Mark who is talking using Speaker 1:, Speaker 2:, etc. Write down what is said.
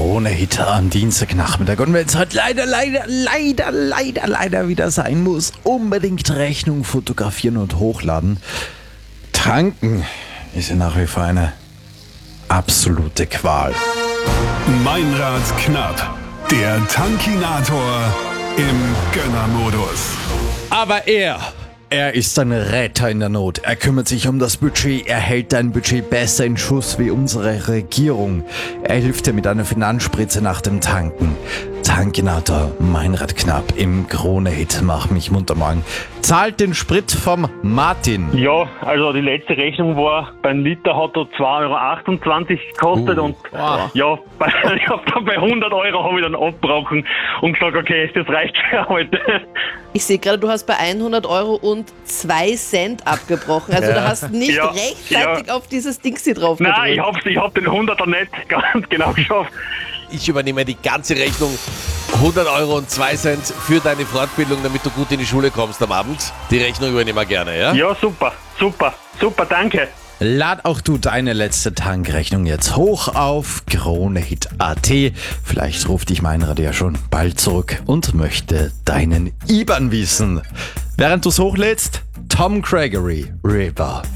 Speaker 1: Krone-Hit am Dienstagnachmittag. Und wenn es heute leider wieder sein muss, unbedingt Rechnung fotografieren und hochladen. Tanken ist ja nach wie vor eine absolute Qual.
Speaker 2: Meinrad knapp, der Tankinator im Gönnermodus.
Speaker 1: Aber er ist ein Retter in der Not. Er kümmert sich um das Budget. Er hält dein Budget besser in Schuss wie unsere Regierung. Er hilft dir mit einer Finanzspritze nach dem Tanken. Tankinator Meinrad knapp im Krone-Hit. Mach mich munter morgen. Zahlt den Sprit vom Martin.
Speaker 3: Ja, also die letzte Rechnung war, beim Liter hat er 2,28 € gekostet und ja, ich hab dann bei 100 € habe ich dann abgebrochen und gesagt, okay, das reicht für heute.
Speaker 4: Ich sehe gerade, du hast bei 100 € und 2 Cent abgebrochen. Also du hast nicht rechtzeitig auf dieses Dings hier drauf gedrückt.
Speaker 3: Nein, ich hab den 100er nicht ganz genau geschafft.
Speaker 5: Ich übernehme die ganze Rechnung, 100 € und 2 Cent für deine Fortbildung, damit du gut in die Schule kommst am Abend. Die Rechnung übernehmen wir gerne, ja?
Speaker 3: Ja, super, danke.
Speaker 1: Lad auch du deine letzte Tankrechnung jetzt hoch auf KroneHit.at. Vielleicht ruft dich Meinrad ja schon bald zurück und möchte deinen IBAN wissen. Während du es hochlädst, Tom Gregory, River